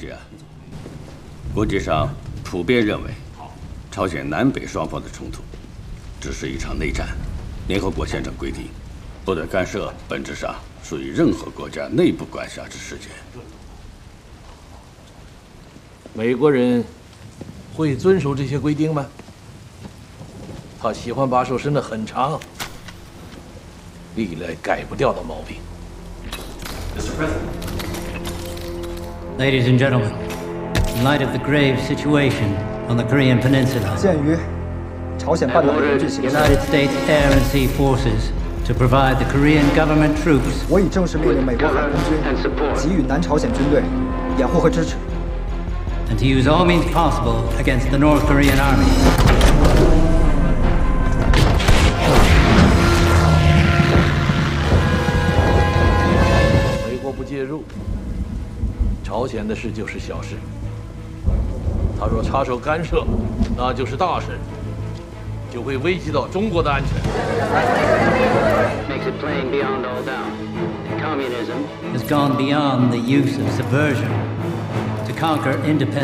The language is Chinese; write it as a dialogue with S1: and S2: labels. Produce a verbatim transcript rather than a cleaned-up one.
S1: 席啊，国际上普遍认为，朝鲜南北双方的冲突只是一场内战。联合国宪章规定，不得干涉本质上属于任何国家内部管辖之事件。
S2: 美国人会遵守这些规定吗？他喜欢把手伸得很长，历来改不掉的毛病。
S3: Mister President.
S4: Ladies and gentlemen, in light of the grave situation on the Korean Peninsula,
S5: 鉴于朝鲜半岛的严峻形势，
S4: United States Air and Sea Forces to provide the Korean government troops
S5: 我已正式命令美国海空军给予南朝鲜军队掩护和支持，
S4: and to use all means possible against the North Korean army.
S2: 美国不介入，朝鲜的事就是小事。他若插手干涉，那就是大事，就会危及到中国的安全。
S6: Makes it plain beyond all doubt. Communism
S4: Has gone beyond the use of subversion to conquer independent